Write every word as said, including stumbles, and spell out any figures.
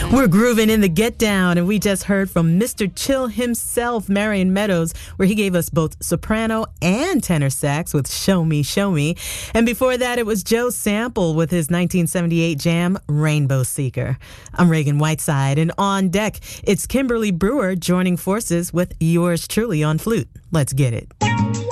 We're grooving in the Get Down, and we just heard from Mister Chill himself, Marion Meadows, where he gave us both soprano and tenor sax with Show Me, Show Me. And before that, it was Joe Sample with his nineteen seventy-eight jam, Rainbow Seeker. I'm Reagan Whiteside, and on deck, it's Kimberly Brewer joining forces with yours truly on flute. Let's get it.